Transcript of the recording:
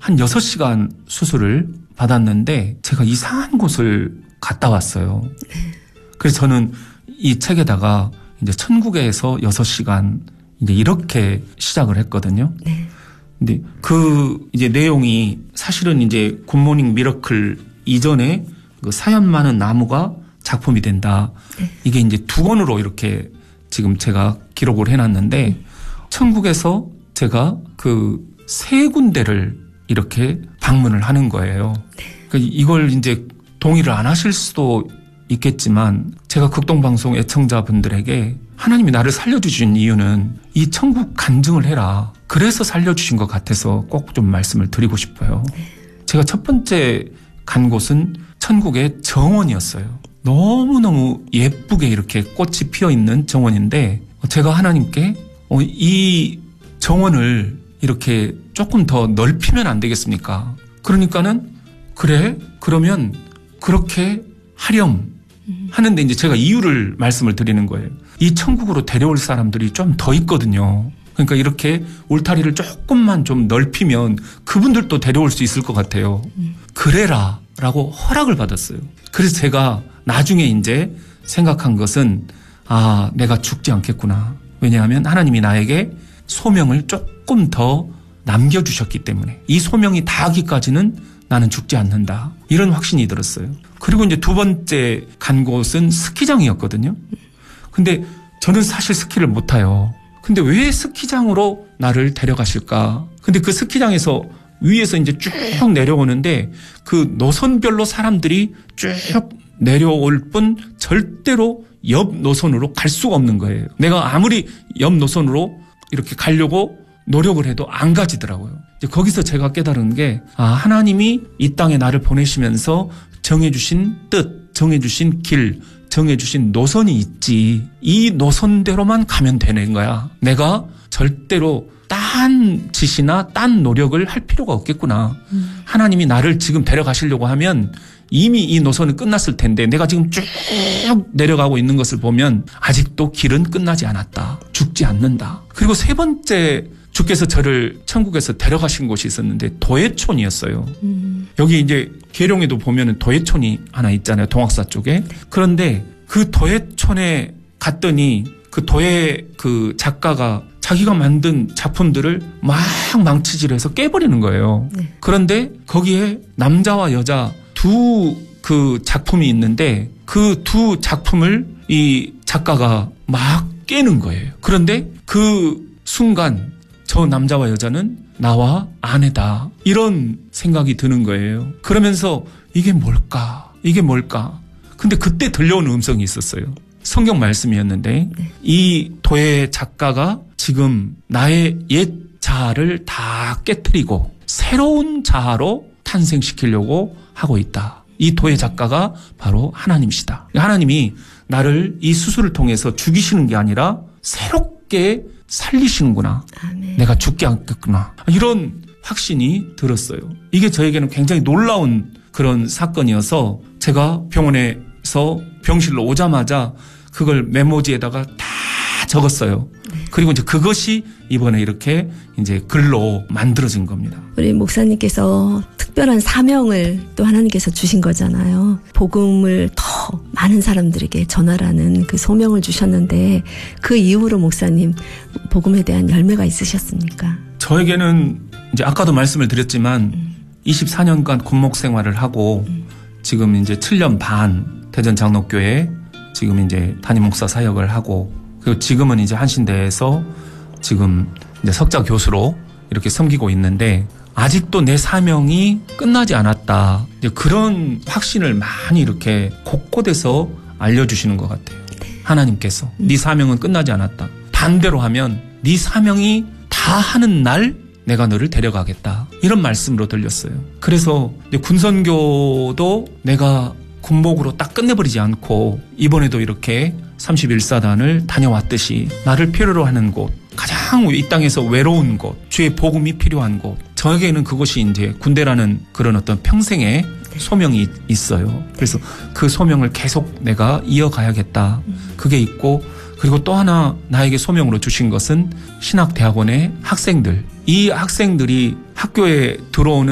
한 6시간 수술을 받았는데 제가 이상한 곳을 갔다 왔어요. 그래서 저는 이 책에다가 이제 천국에서 6시간 이제 이렇게 시작을 했거든요. 네. 근데 그 이제 내용이 사실은 이제 굿모닝 미러클 이전에 그 사연 많은 나무가 작품이 된다. 네. 이게 이제 2권으로 이렇게 지금 제가 기록을 해놨는데 천국에서 제가 그 3군데를 이렇게 방문을 하는 거예요. 네. 그러니까 이걸 이제 동의를 안 하실 수도 있겠지만 제가 극동방송 애청자분들에게 하나님이 나를 살려주신 이유는 이 천국 간증을 해라. 그래서 살려주신 것 같아서 꼭 좀 말씀을 드리고 싶어요. 제가 첫 번째 간 곳은 천국의 정원이었어요. 너무너무 예쁘게 이렇게 꽃이 피어있는 정원인데 제가 하나님께 이 정원을 이렇게 조금 더 넓히면 안 되겠습니까? 그러니까는 그래? 그러면 그렇게 하렴 하는데 이제 제가 이유를 말씀을 드리는 거예요. 이 천국으로 데려올 사람들이 좀 더 있거든요. 그러니까 이렇게 울타리를 조금만 좀 넓히면 그분들도 데려올 수 있을 것 같아요. 그래라 라고 허락을 받았어요. 그래서 제가 나중에 이제 생각한 것은 내가 죽지 않겠구나. 왜냐하면 하나님이 나에게 소명을 조금 더 남겨주셨기 때문에 이 소명이 다하기까지는 나는 죽지 않는다. 이런 확신이 들었어요. 그리고 이제 2번째 간 곳은 스키장이었거든요. 근데 저는 사실 스키를 못 타요. 근데 왜 스키장으로 나를 데려가실까? 근데 그 스키장에서 위에서 이제 쭉 내려오는데 그 노선별로 사람들이 쭉 내려올 뿐 절대로 옆 노선으로 갈 수가 없는 거예요. 내가 아무리 옆 노선으로 이렇게 가려고 노력을 해도 안 가지더라고요. 이제 거기서 제가 깨달은 게 하나님이 이 땅에 나를 보내시면서 정해주신 뜻, 정해주신 길, 정해주신 노선이 있지. 이 노선대로만 가면 되는 거야. 내가 절대로 딴 짓이나 딴 노력을 할 필요가 없겠구나. 하나님이 나를 지금 데려가시려고 하면 이미 이 노선은 끝났을 텐데 내가 지금 쭉 내려가고 있는 것을 보면 아직도 길은 끝나지 않았다. 죽지 않는다. 그리고 3번째 주께서 저를 천국에서 데려가신 곳이 있었는데 도예촌이었어요. 여기 이제 계룡에도 보면은 도예촌이 하나 있잖아요. 동학사 쪽에. 그런데 그 도예촌에 갔더니 그 도예 그 작가가 자기가 만든 작품들을 막 망치질해서 깨버리는 거예요. 네. 그런데 거기에 남자와 여자 두 그 작품이 있는데 그 두 작품을 이 작가가 막 깨는 거예요. 그런데 그 순간 저 남자와 여자는 나와 아내다. 이런 생각이 드는 거예요. 그러면서 이게 뭘까? 이게 뭘까? 근데 그때 들려오는 음성이 있었어요. 성경 말씀이었는데 네. 이 도예 작가가 지금 나의 옛 자아를 다 깨트리고 새로운 자아로 탄생시키려고 하고 있다. 이 도예 작가가 바로 하나님이시다. 하나님이 나를 이 수술을 통해서 죽이시는 게 아니라 새롭게 살리시는구나. 아멘. 내가 죽지 않겠구나. 이런 확신이 들었어요. 이게 저에게는 굉장히 놀라운 그런 사건이어서 제가 병원에서 병실로 오자마자 그걸 메모지에다가 다 적었어요. 그리고 이제 그것이 이번에 이렇게 이제 글로 만들어진 겁니다. 우리 목사님께서 특별한 사명을 또 하나님께서 주신 거잖아요. 복음을 더 많은 사람들에게 전하라는 그 소명을 주셨는데 그 이후로 목사님 복음에 대한 열매가 있으셨습니까? 저에게는 이제 아까도 말씀을 드렸지만 24년간 군목 생활을 하고 지금 이제 7년 반 대전 장로교회 지금 이제 담임 목사 사역을 하고 그리고 지금은 이제 한신대에서 지금 이제 석자 교수로 이렇게 섬기고 있는데 아직도 내 사명이 끝나지 않았다. 이제 그런 확신을 많이 이렇게 곳곳에서 알려주시는 것 같아요. 하나님께서 네 사명은 끝나지 않았다. 반대로 하면 네 사명이 다 하는 날 내가 너를 데려가겠다. 이런 말씀으로 들렸어요. 그래서 이제 군선교도 내가 군복으로 딱 끝내버리지 않고 이번에도 이렇게 31사단을 다녀왔듯이 나를 필요로 하는 곳, 가장 이 땅에서 외로운 곳, 주의 복음이 필요한 곳, 저에게는 그것이 이제 군대라는 그런 어떤 평생의 소명이 있어요. 그래서 그 소명을 계속 내가 이어가야겠다. 그게 있고 그리고 또 하나 나에게 소명으로 주신 것은 신학대학원의 학생들. 이 학생들이 학교에 들어오는